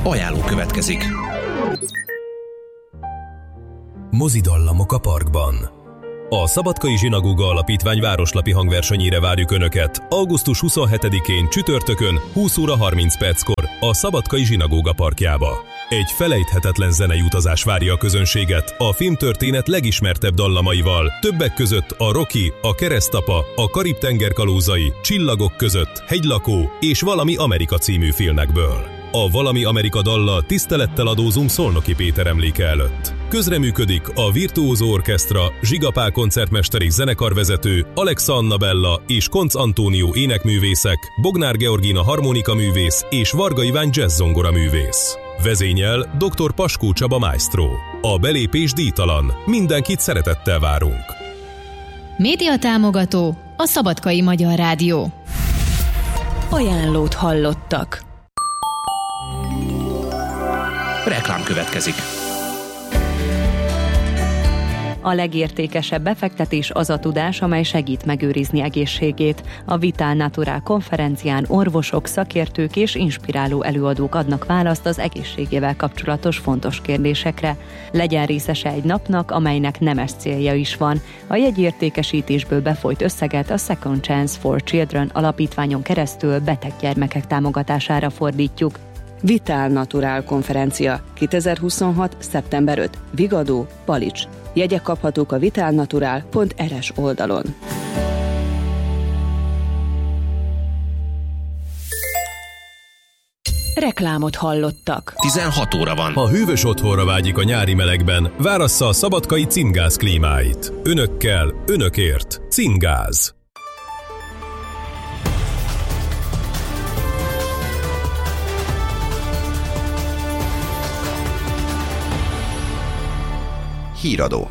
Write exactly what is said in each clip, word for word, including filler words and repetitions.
Ajánló következik. Mozidallamok a parkban. A Szabadkai Zsinagóga Alapítvány városlapi hangversenyére várjuk Önöket augusztus huszonhetedikén csütörtökön húsz óra harminc perckor a Szabadkai Zsinagóga parkjába. Egy felejthetetlen zenei utazás várja a közönséget a filmtörténet legismertebb dallamaival, többek között a Rocky, a Keresztapa, a Karib-tenger kalózai, Csillagok között, Hegylakó és Valami Amerika című filmekből. A Valami Amerika dallal tisztelettel adózunk Szolnoki Péter emléke előtt. Közreműködik a Virtuózó Orchestra, Zsiga Pál koncertmester és zenekarvezető, Alexa Annabella és Koncz Antónió énekművészek, Bognár Georgina harmonikaművész és Varga Iván jazzzongora művész. Vezényel dr. Paskó Csaba Maestro. A belépés díjtalan. Mindenkit szeretettel várunk. Média támogató a Szabadkai Magyar Rádió. Ajánlót hallottak. Reklám következik. A legértékesebb befektetés az a tudás, amely segít megőrizni egészségét. A Vital Natural konferencián orvosok, szakértők és inspiráló előadók adnak választ az egészségével kapcsolatos fontos kérdésekre. Legyen részese egy napnak, amelynek nemes célja is van. A jegyértékesítésből befolyt összeget a Second Chance for Children alapítványon keresztül beteg gyermekek támogatására fordítjuk. Vital Natural konferencia kétezer-huszonhat. szeptember ötödike. Vigadó, Palics. Jegyek kaphatók a vitalnatural pont er es oldalon. Reklámot hallottak. tizenhat óra van. Ha hűvös otthonra vágyik a nyári melegben, várassza a Szabadkai Cingáz klímáit. Önökkel, önökért. Cingáz. Híradó.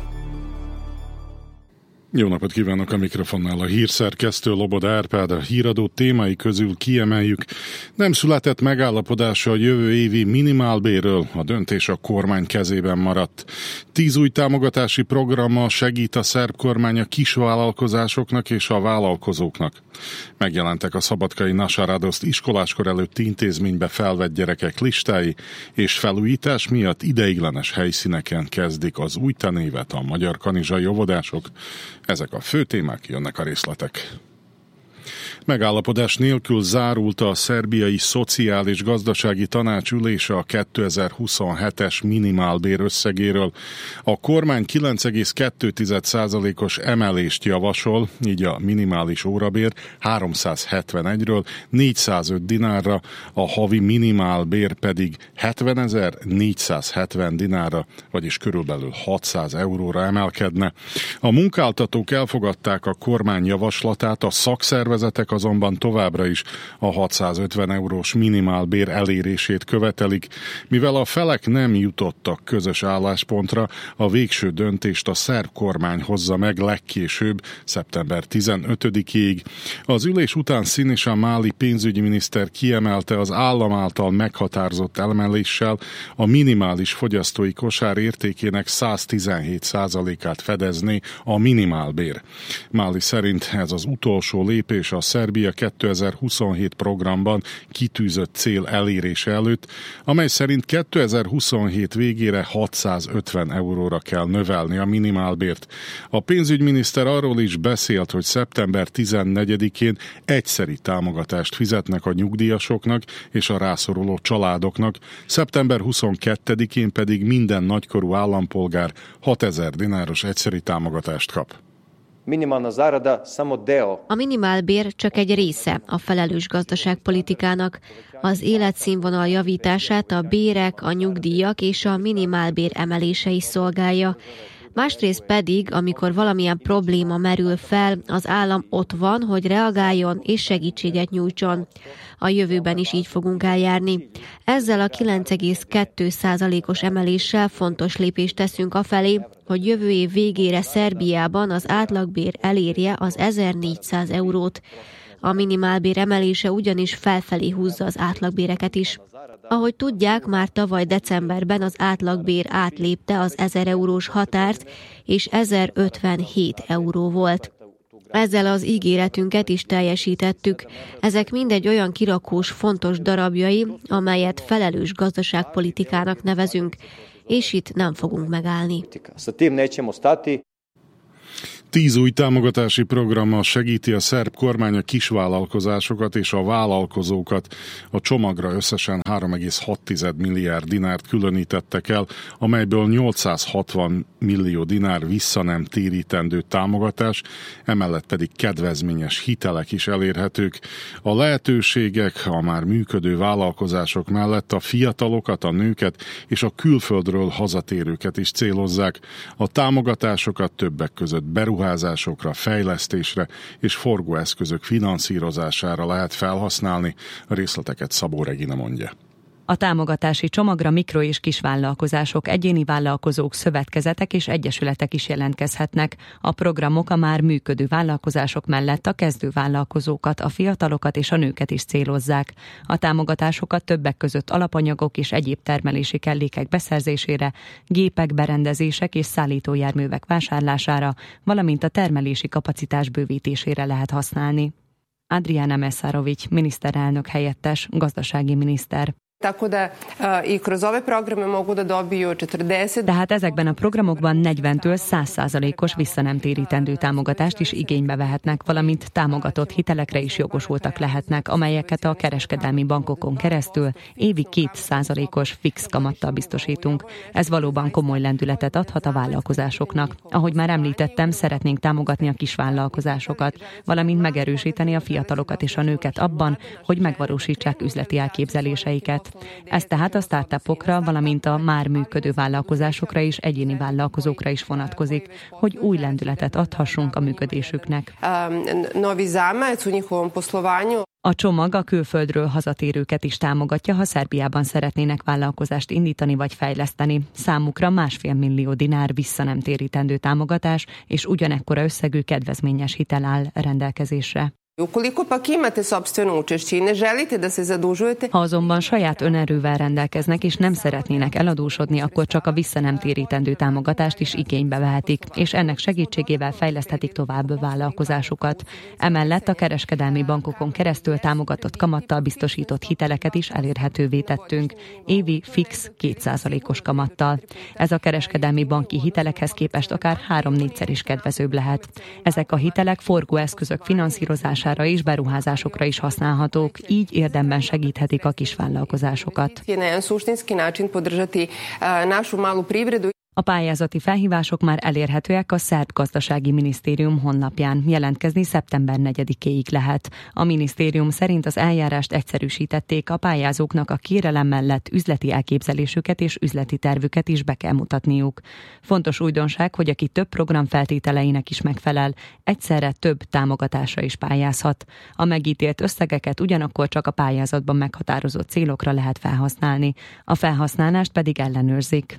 Jó napot kívánok, a mikrofonnál a hírszerkesztő Loboda Árpád. A híradó témái közül kiemeljük: nem született megállapodása a jövő évi minimálbérről, a döntés a kormány kezében maradt. Tíz új támogatási programmal segít a szerb kormány a kisvállalkozásoknak és a vállalkozóknak. Megjelentek a szabadkai Nasa Radoszt iskoláskor előtti intézménybe felvett gyerekek listái, és felújítás miatt ideiglenes helyszíneken kezdik az új tanévet a magyar kanizsai óvodások. Ezek a fő témák, jönnek a részletek. Megállapodás nélkül zárult a szerbiai szociális gazdasági tanács ülése a kétezer-huszonhetes minimálbér összegéről. A kormány kilenc egész kettő százalékos emelést javasol, így a minimális órabér háromszázhetvenegyről négyszázöt dinárra, a havi minimálbér pedig hetvenezer-négyszázhetven dinárra, vagyis körülbelül hatszáz euróra emelkedne. A munkáltatók elfogadták a kormány javaslatát, a szakszervezetek azonban továbbra is a hatszázötven eurós minimálbér elérését követelik. Mivel a felek nem jutottak közös álláspontra, a végső döntést a szerb kormány hozza meg legkésőbb szeptember tizenötödikéig. Az ülés után Sinisa Mali pénzügyminiszter kiemelte, az állam által meghatározott emeléssel a minimális fogyasztói kosár értékének száztizenhét százalékát fedezné a minimálbér. Mali szerint ez az utolsó lépés a Szerbia kétezer-huszonhét programban kitűzött cél elérése előtt, amely szerint kétezer-huszonhét végére hatszázötven euróra kell növelni a minimálbért. A pénzügyminiszter arról is beszélt, hogy szeptember tizennegyedikén egyszeri támogatást fizetnek a nyugdíjasoknak és a rászoruló családoknak, szeptember huszonkettedikén pedig minden nagykorú állampolgár hatezer dináros egyszeri támogatást kap. A minimálbér csak egy része a felelős gazdaságpolitikának. Az életszínvonal javítását a bérek, a nyugdíjak és a minimálbér emelése is szolgálja. Másrészt pedig, amikor valamilyen probléma merül fel, az állam ott van, hogy reagáljon és segítséget nyújtson. A jövőben is így fogunk eljárni. Ezzel a kilenc egész kettő százalékos emeléssel fontos lépést teszünk afelé, hogy jövő év végére Szerbiában az átlagbér elérje az ezernégyszáz eurót. A minimálbér emelése ugyanis felfelé húzza az átlagbéreket is. Ahogy tudják, már tavaly decemberben az átlagbér átlépte az ezer eurós határt, és ezerötvenhét euró volt. Ezzel az ígéretünket is teljesítettük. Ezek mindegy olyan kirakós fontos darabjai, amelyet felelős gazdaságpolitikának nevezünk, és itt nem fogunk megállni. Tíz új támogatási programmal segíti a szerb kormány a kisvállalkozásokat és a vállalkozókat. A csomagra összesen három egész hat milliárd dinárt különítettek el, amelyből nyolcszázhatvan millió dinár vissza nem térítendő támogatás, emellett pedig kedvezményes hitelek is elérhetők. A lehetőségek a már működő vállalkozások mellett a fiatalokat, a nőket és a külföldről hazatérőket is célozzák. A támogatásokat többek között beruházásokra, fejlesztésre és forgóeszközök finanszírozására lehet felhasználni. A részleteket Szabó Regina mondja. A támogatási csomagra mikro- és kisvállalkozások, egyéni vállalkozók, szövetkezetek és egyesületek is jelentkezhetnek. A programok a már működő vállalkozások mellett a kezdő vállalkozókat, a fiatalokat és a nőket is célozzák. A támogatásokat többek között alapanyagok és egyéb termelési kellékek beszerzésére, gépek, berendezések és szállítójárművek vásárlására, valamint a termelési kapacitás bővítésére lehet használni. Adriana Mesarović, miniszterelnök helyettes, gazdasági miniszter. Tehát ezekben a programokban negyventől száz százalékos visszanemtérítendő támogatást is igénybe vehetnek, valamint támogatott hitelekre is jogosultak lehetnek, amelyeket a kereskedelmi bankokon keresztül évi két százalékos fix kamattal biztosítunk. Ez valóban komoly lendületet adhat a vállalkozásoknak. Ahogy már említettem, szeretnénk támogatni a kisvállalkozásokat, valamint megerősíteni a fiatalokat és a nőket abban, hogy megvalósítsák üzleti elképzeléseiket. Ez tehát a startupokra, valamint a már működő vállalkozásokra és egyéni vállalkozókra is vonatkozik, hogy új lendületet adhassunk a működésüknek. A csomag a külföldről hazatérőket is támogatja, ha Szerbiában szeretnének vállalkozást indítani vagy fejleszteni. Számukra másfél millió dinár visszanemtérítendő támogatás és ugyanekkora összegű kedvezményes hitel áll rendelkezésre. Ha azonban saját önerővel rendelkeznek és nem szeretnének eladósodni, akkor csak a visszanemtérítendő támogatást is igénybe vehetik, és ennek segítségével fejleszthetik tovább vállalkozásukat. Emellett a kereskedelmi bankokon keresztül támogatott kamattal biztosított hiteleket is elérhetővé tettünk, évi fix két százalékos kamattal. Ez a kereskedelmi banki hitelekhez képest akár három-négyszer is kedvezőbb lehet. Ezek a hitelek forgóeszközök finanszírozására és beruházásokra is használhatók, így érdemben segíthetik a kisvállalkozásokat. A pályázati felhívások már elérhetőek a szerb gazdasági minisztérium honlapján. Jelentkezni szeptember negyedikéig lehet. A minisztérium szerint az eljárást egyszerűsítették, a pályázóknak a kérelem mellett üzleti elképzelésüket és üzleti tervüket is be kell mutatniuk. Fontos újdonság, hogy aki több program feltételeinek is megfelel, egyszerre több támogatásra is pályázhat. A megítélt összegeket ugyanakkor csak a pályázatban meghatározott célokra lehet felhasználni. A felhasználást pedig ellenőrzik.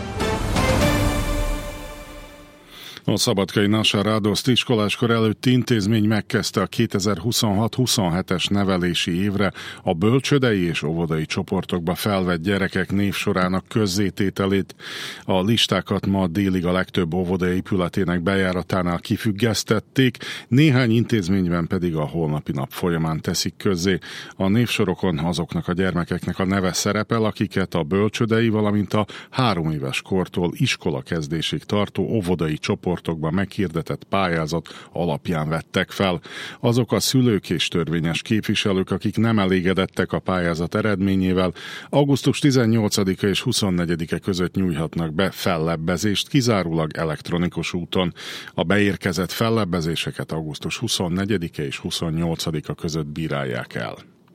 A szabadkai Nasa Radoszt iskoláskor előtti intézmény megkezdte a kétezer-huszonhat huszonhetes nevelési évre a bölcsődei és óvodai csoportokba felvett gyerekek névsorának közzétételét. A listákat ma délig a legtöbb óvoda épületének bejáratánál kifüggesztették, néhány intézményben pedig a holnapi nap folyamán teszik közzé. A névsorokon azoknak a gyermekeknek a neve szerepel, akiket a bölcsődei, valamint a három éves kortól iskola kezdésig tartó óvodai csoport meghirdetett pályázat alapján vettek fel. Azok a szülők és törvényes képviselők, akik nem elégedettek a pályázat eredményével, augusztus tizennyolcadika és huszonnegyedike között nyújthatnak be fellebbezést, kizárólag elektronikus úton. A beérkezett fellebbezéseket augusztus huszonnegyedike és huszonnyolcadika között bírálják el.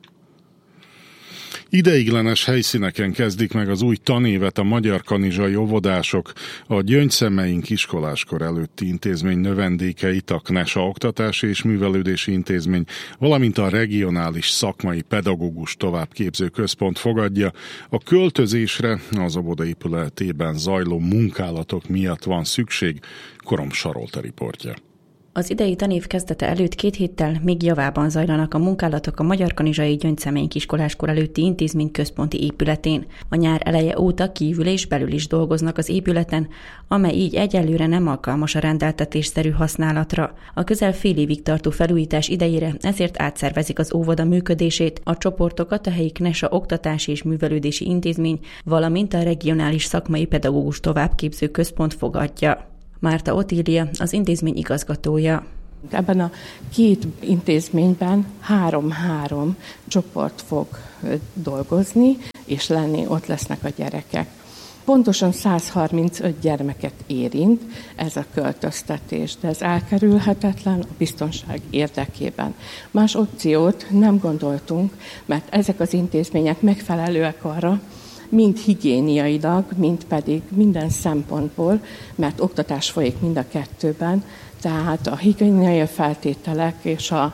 Ideiglenes helyszíneken kezdik meg az új tanévet a magyar kanizsai óvodások. A Gyöngyszemeink iskoláskor előtti intézmény növendékeit a Knesa Oktatási és Művelődési Intézmény, valamint a Regionális Szakmai Pedagógus Továbbképző Központ fogadja. A költözésre az óvoda épületében zajló munkálatok miatt van szükség. Korom Sarolta riportja. Az idei tanév kezdete előtt két héttel még javában zajlanak a munkálatok a Magyarkanizsai Gyöngyszemélyen kiskoláskor előtti intézmény központi épületén. A nyár eleje óta kívül és belül is dolgoznak az épületen, amely így egyelőre nem alkalmas a rendeltetésszerű használatra. A közel fél évig tartó felújítás idejére ezért átszervezik az óvoda működését, a csoportokat a helyi Knesa Oktatási és Művelődési Intézmény, valamint a Regionális Szakmai Pedagógus Továbbképző Központ fogadja. Márta Otília, az intézmény igazgatója. Ebben a két intézményben három-három csoport fog dolgozni, és lenni, ott lesznek a gyerekek. Pontosan száz harmincöt gyermeket érint ez a költöztetés, de ez elkerülhetetlen a biztonság érdekében. Más opciót nem gondoltunk, mert ezek az intézmények megfelelőek arra, mind higiéniailag, mind pedig minden szempontból, mert oktatás folyik mind a kettőben, tehát a higiéniai feltételek és a,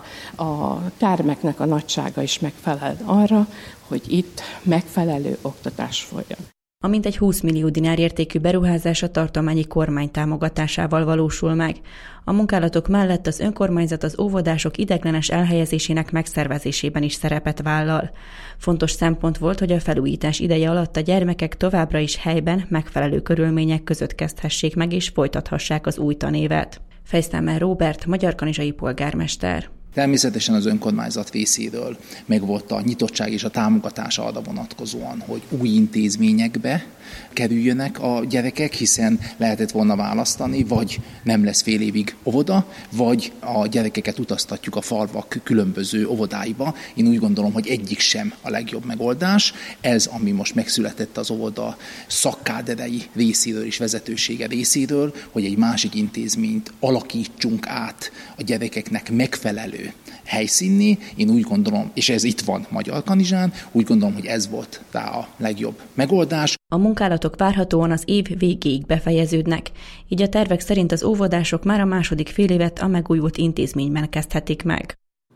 a termeknek a nagysága is megfelel arra, hogy itt megfelelő oktatás folyjon. A mintegy húsz millió dinár értékű beruházás a tartományi kormány támogatásával valósul meg. A munkálatok mellett az önkormányzat az óvodások ideiglenes elhelyezésének megszervezésében is szerepet vállal. Fontos szempont volt, hogy a felújítás ideje alatt a gyermekek továbbra is helyben, megfelelő körülmények között kezdhessék meg és folytathassák az új tanévet. Fejsztámel Róbert, magyarkanizsai polgármester. Természetesen az önkormányzat részéről megvolt a nyitottság és a támogatás arra vonatkozóan, hogy új intézményekbe kerüljönek a gyerekek, hiszen lehetett volna választani, vagy nem lesz fél évig óvoda, vagy a gyerekeket utaztatjuk a falvak különböző óvodáiba. Én úgy gondolom, hogy egyik sem a legjobb megoldás. Ez, ami most megszületett az óvoda szakkáderei részéről és vezetősége részéről, hogy egy másik intézményt alakítsunk át a gyerekeknek megfelelő helyszínné. Én úgy gondolom, és ez itt van Magyarkanizsán, úgy gondolom, hogy ez volt rá a legjobb megoldás. A munkálatok várhatóan az év végéig befejeződnek, így a tervek szerint az óvodások már a második félévet a megújult intézményben kezdhetik meg.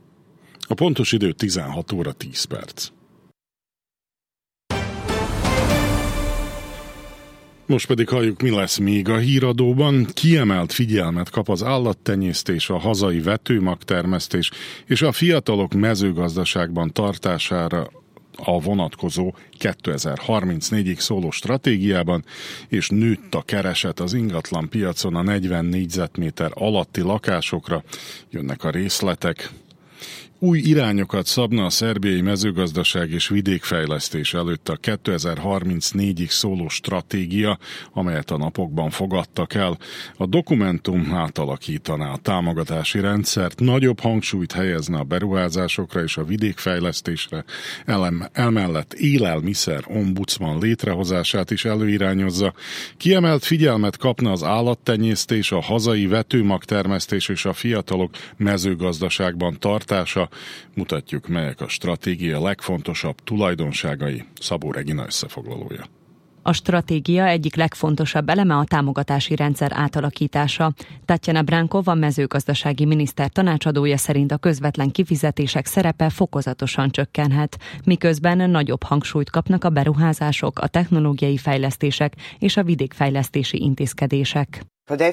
A pontos idő tizenhat óra tíz perc. Most pedig halljuk, mi lesz még a híradóban. Kiemelt figyelmet kap az állattenyésztés, a hazai vetőmagtermesztés és a fiatalok mezőgazdaságban tartására a vonatkozó kétezer-harmincnégyig szóló stratégiában, és nőtt a kereset az ingatlan piacon a negyven négyzetméter alatti lakásokra. Jönnek a részletek. Új irányokat szabna a szerbiai mezőgazdaság és vidékfejlesztés előtt a kétezer-harmincnégyig szóló stratégia, amelyet a napokban fogadtak el. A dokumentum átalakítaná a támogatási rendszert, nagyobb hangsúlyt helyezne a beruházásokra és a vidékfejlesztésre, emellett élelmiszer ombudsman létrehozását is előirányozza. Kiemelt figyelmet kapna az állattenyésztés, a hazai vetőmagtermesztés és a fiatalok mezőgazdaságban tartása. Mutatjuk, melyek a stratégia legfontosabb tulajdonságai. Szabó Regina összefoglalója. A stratégia egyik legfontosabb eleme a támogatási rendszer átalakítása. Tatjana Brankov, a mezőgazdasági miniszter tanácsadója szerint a közvetlen kifizetések szerepe fokozatosan csökkenhet, miközben nagyobb hangsúlyt kapnak a beruházások, a technológiai fejlesztések és a vidékfejlesztési intézkedések.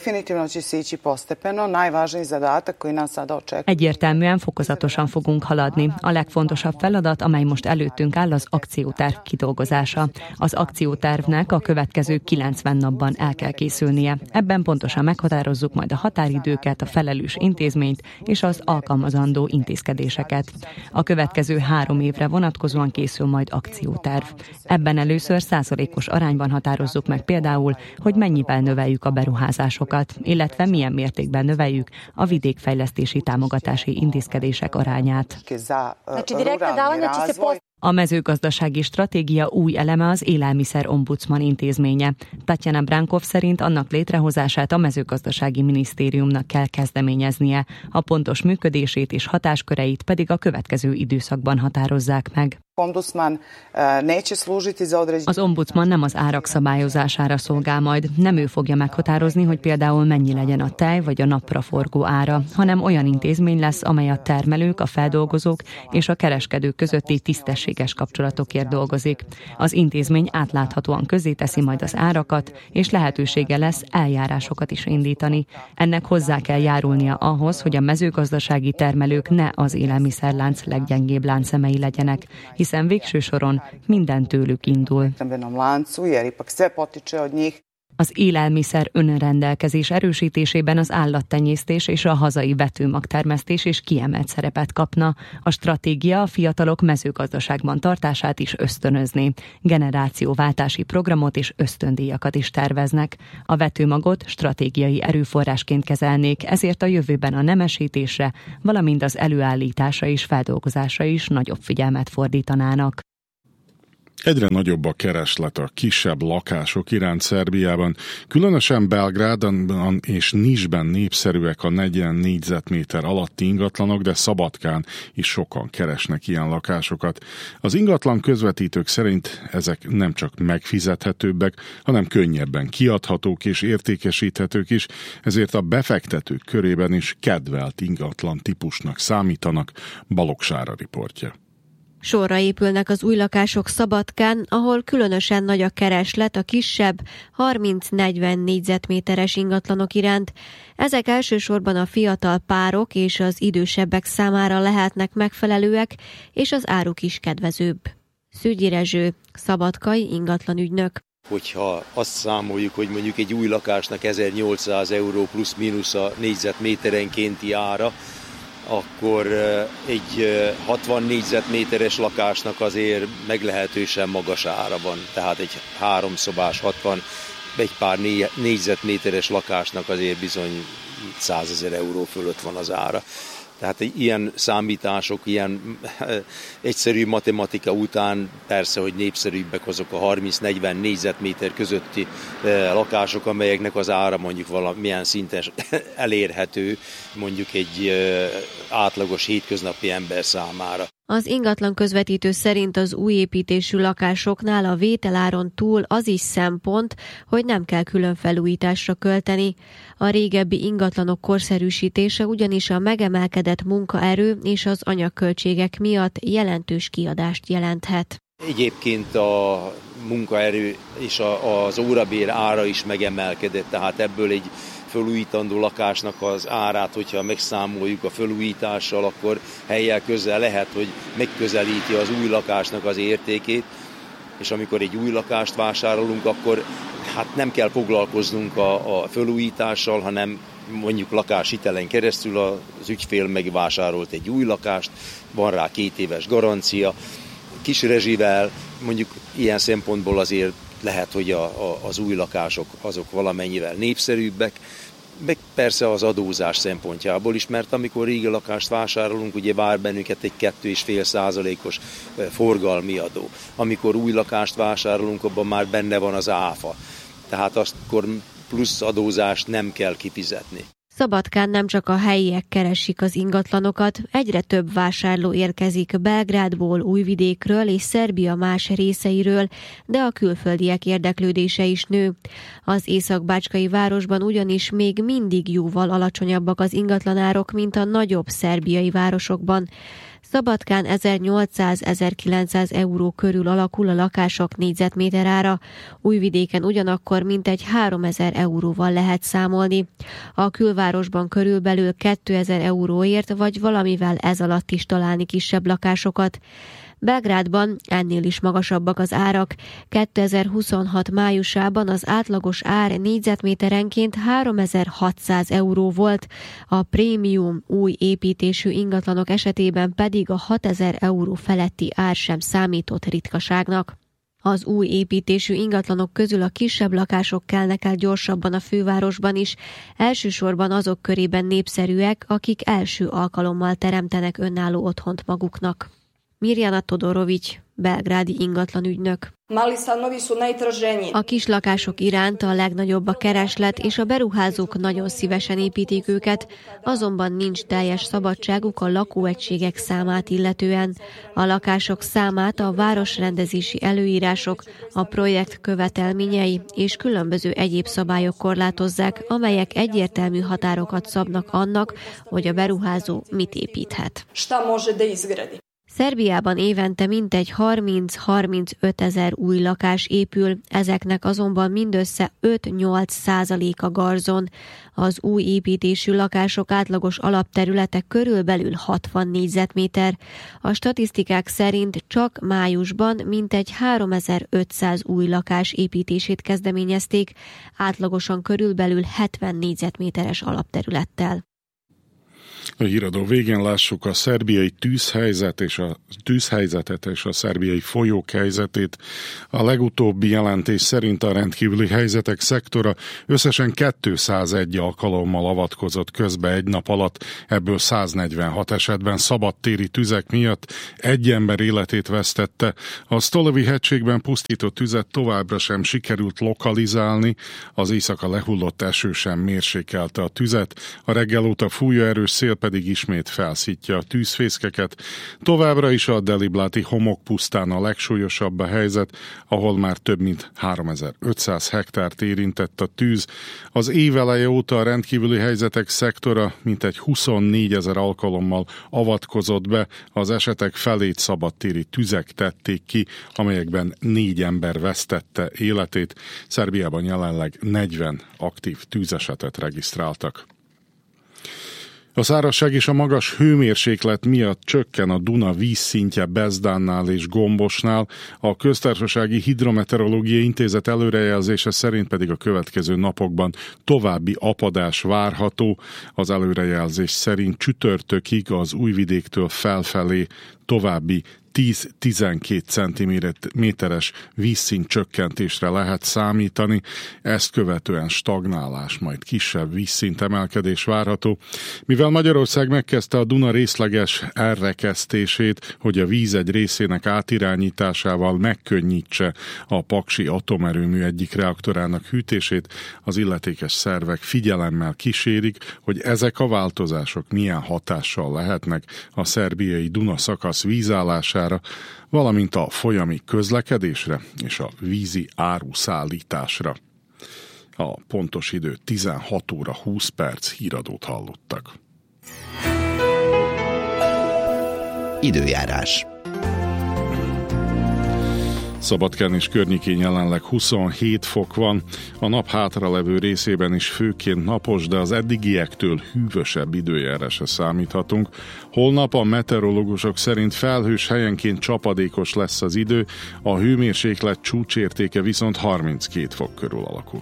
Egyértelműen fokozatosan fogunk haladni. A legfontosabb feladat, amely most előttünk áll, az akcióterv kidolgozása. Az akciótervnek a következő kilencven napban el kell készülnie. Ebben pontosan meghatározzuk majd a határidőket, a felelős intézményt és az alkalmazandó intézkedéseket. A következő három évre vonatkozóan készül majd akcióterv. Ebben először százalékos arányban határozzuk meg például, hogy mennyivel növeljük a beruházásokat, illetve milyen mértékben növeljük a vidékfejlesztési támogatási intézkedések arányát. A mezőgazdasági stratégia új eleme az élelmiszer ombudsman intézménye. Tatjana Brankov szerint annak létrehozását a mezőgazdasági minisztériumnak kell kezdeményeznie, a pontos működését és hatásköreit pedig a következő időszakban határozzák meg. Az ombudsman nem az árak szabályozására szolgál majd, nem ő fogja meghatározni, hogy például mennyi legyen a tej vagy a napraforgó ára, hanem olyan intézmény lesz, amely a termelők, a feldolgozók és a kereskedők közötti tisztességes tisztességes kapcsolatokért dolgozik. Az intézmény átláthatóan közzéteszi majd az árakat, és lehetősége lesz eljárásokat is indítani. Ennek hozzá kell járulnia ahhoz, hogy a mezőgazdasági termelők ne az élelmiszerlánc leggyengébb láncszemei legyenek, hiszen végső soron minden tőlük indul. Az élelmiszer önrendelkezés erősítésében az állattenyésztés és a hazai vetőmagtermesztés is kiemelt szerepet kapna. A stratégia a fiatalok mezőgazdaságban tartását is ösztönözni. Generációváltási programot és ösztöndíjakat is terveznek. A vetőmagot stratégiai erőforrásként kezelnék, ezért a jövőben a nemesítésre, valamint az előállításra és feldolgozásra is nagyobb figyelmet fordítanának. Egyre nagyobb a kereslet a kisebb lakások iránt Szerbiában, különösen Belgrádban és Nisben népszerűek a negyven négyzetméter alatti ingatlanok, de Szabadkán is sokan keresnek ilyen lakásokat. Az ingatlan közvetítők szerint ezek nem csak megfizethetőbbek, hanem könnyebben kiadhatók és értékesíthetők is, ezért a befektetők körében is kedvelt ingatlan típusnak számítanak. Balogh Sára riportja. Sorra épülnek az új lakások Szabadkán, ahol különösen nagy a kereslet a kisebb, harminc-negyven négyzetméteres ingatlanok iránt. Ezek elsősorban a fiatal párok és az idősebbek számára lehetnek megfelelőek, és az áruk is kedvezőbb. Szügyi Rezső, szabadkai ingatlanügynök. Hogyha azt számoljuk, hogy mondjuk egy új lakásnak ezernyolcszáz euró plusz-mínusz a négyzetméterenkénti ára, akkor egy hatvan négyzetméteres lakásnak azért meglehetősen magas ára van. Tehát egy háromszobás hatvan, egy pár négyzetméteres lakásnak azért bizony százezer euró fölött van az ára. Tehát ilyen számítások, ilyen egyszerű matematika után persze, hogy népszerűbbek azok a harminc-negyven négyzetméter közötti lakások, amelyeknek az ára mondjuk valamilyen szinten elérhető mondjuk egy átlagos hétköznapi ember számára. Az ingatlan közvetítő szerint az új építésű lakásoknál a vételáron túl az is szempont, hogy nem kell külön felújításra költeni. A régebbi ingatlanok korszerűsítése ugyanis a megemelkedett munkaerő és az anyagköltségek miatt jelentős kiadást jelenthet. Egyébként a munkaerő és az órabér ára is megemelkedett, tehát ebből egy felújítandó lakásnak az árát, hogyha megszámoljuk a felújítással, akkor helyjel közel lehet, hogy megközelíti az új lakásnak az értékét, és amikor egy új lakást vásárolunk, akkor hát nem kell foglalkoznunk a, a felújítással, hanem mondjuk lakáshitelen keresztül az ügyfél megvásárolt egy új lakást, van rá két éves garancia, kis rezsivel, mondjuk ilyen szempontból azért lehet, hogy a, a, az új lakások azok valamennyivel népszerűbbek, meg persze az adózás szempontjából is, mert amikor régi lakást vásárolunk, ugye vár bennünket egy kettő és fél százalékos forgalmi adó. Amikor új lakást vásárolunk, abban már benne van az áfa. Tehát akkor plusz adózást nem kell kifizetni. Szabadkán nem csak a helyiek keresik az ingatlanokat, egyre több vásárló érkezik Belgrádból, Újvidékről és Szerbia más részeiről, de a külföldiek érdeklődése is nő. Az észak-bácskai városban ugyanis még mindig jóval alacsonyabbak az ingatlanárok, mint a nagyobb szerbiai városokban. Szabadkán ezernyolcszáz-ezerkilencszáz euró körül alakul a lakások négyzetméter ára, Újvidéken ugyanakkor mintegy háromezer euróval lehet számolni. A külvárosban körülbelül kétezer euróért vagy valamivel ez alatt is találni kisebb lakásokat. Belgrádban ennél is magasabbak az árak. kétezer-huszonhat májusában az átlagos ár négyzetméterenként háromezer-hatszáz euró volt, a prémium új építésű ingatlanok esetében pedig a hatezer euró feletti ár sem számított ritkaságnak. Az új építésű ingatlanok közül a kisebb lakások kelnek el gyorsabban a fővárosban is, elsősorban azok körében népszerűek, akik első alkalommal teremtenek önálló otthont maguknak. Mirjana Todorovics, belgrádi ingatlanügynök. A kis lakások iránt a legnagyobb a kereslet, és a beruházók nagyon szívesen építik őket, azonban nincs teljes szabadságuk a lakóegységek számát illetően. A lakások számát a városrendezési előírások, a projekt követelményei és különböző egyéb szabályok korlátozzák, amelyek egyértelmű határokat szabnak annak, hogy a beruházó mit építhet. Szerbiában évente mintegy harminc-harmincöt ezer új lakás épül, ezeknek azonban mindössze öt-nyolc százaléka garzon. Az új építésű lakások átlagos alapterülete körülbelül hatvan négyzetméter. A statisztikák szerint csak májusban mintegy háromezer-ötszáz új lakás építését kezdeményezték, átlagosan körülbelül hetven négyzetméteres alapterülettel. A híradó végén lássuk a szerbiai tűzhelyzet és a tűzhelyzetet és a szerbiai folyók helyzetét. A legutóbbi jelentés szerint a rendkívüli helyzetek szektora összesen kétszázegy alkalommal avatkozott közbe egy nap alatt, ebből száznegyvenhat esetben szabadtéri tüzek miatt egy ember életét vesztette. A Stolovi hegységben pusztított tüzet továbbra sem sikerült lokalizálni, az éjszaka lehullott eső sem mérsékelte a tüzet, a reggel óta fújó erős szél pedig ismét felszítja a tűzfészkeket. Továbbra is a Delibláti homokpusztán a legsúlyosabb a helyzet, ahol már több mint háromezer-ötszáz hektárt érintett a tűz. Az év eleje óta a rendkívüli helyzetek szektora mintegy huszonnégyezer alkalommal avatkozott be, az esetek felét szabadtéri tüzek tették ki, amelyekben négy ember vesztette életét. Szerbiában jelenleg negyven aktív tűzesetet regisztráltak. A szárazság és a magas hőmérséklet miatt csökken a Duna vízszintje Bezdánnál és Gombosnál, a Köztársasági Hidrometeorológiai Intézet előrejelzése szerint pedig a következő napokban további apadás várható. Az előrejelzés szerint csütörtökig az Újvidéktől felfelé további tíz-tizenkét centiméteres vízszint csökkentésre lehet számítani, ezt követően stagnálás, majd kisebb vízszint emelkedés várható. Mivel Magyarország megkezdte a Duna részleges elrekesztését, hogy a víz egy részének átirányításával megkönnyítse a paksi atomerőmű egyik reaktorának hűtését, az illetékes szervek figyelemmel kísérik, hogy ezek a változások milyen hatással lehetnek a szerbiai Duna szakasz vízállására, valamint a folyami közlekedésre és a vízi áruszállításra. A pontos idő tizenhat óra húsz perc, híradót hallottak. Időjárás. Szabadkán és környékén jelenleg huszonhét fok van, a nap hátralevő részében is főként napos, de az eddigiektől hűvösebb időjárásra számíthatunk. Holnap a meteorológusok szerint felhős, helyenként csapadékos lesz az idő, a hőmérséklet csúcsértéke viszont harminckét fok körül alakul.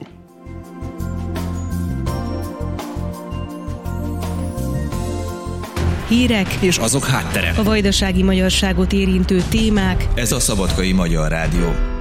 Hírek és azok háttere. A vajdasági magyarságot érintő témák. Ez a Szabadkai Magyar Rádió.